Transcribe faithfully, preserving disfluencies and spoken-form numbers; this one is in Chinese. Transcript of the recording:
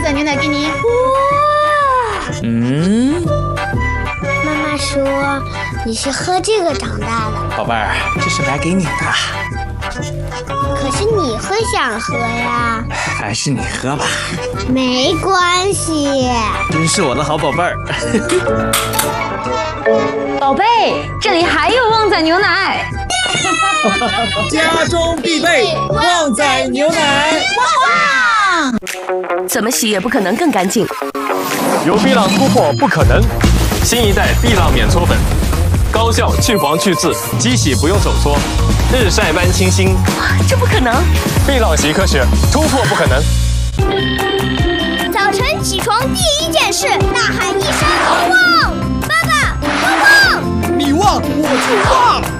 的牛奶给你。 哇！ 嗯。 妈妈说你是喝这个长大的。 宝贝儿，这是买给你的。 可是你会想喝呀？ 还是你喝吧。 没关系。 真是我的好宝贝儿。 宝贝，这里还有旺仔牛奶。 家中必备旺仔牛奶。 旺旺！怎么洗也不可能更干净。 有碧浪突破不可能。新一代碧浪免搓粉，高效去黄去刺，机洗不用手搓，日晒般清新。 这不可能！ 碧浪洗科学，突破不可能。 早晨起床第一件事，呐喊一声旺！爸爸，旺旺！ 你旺我就旺！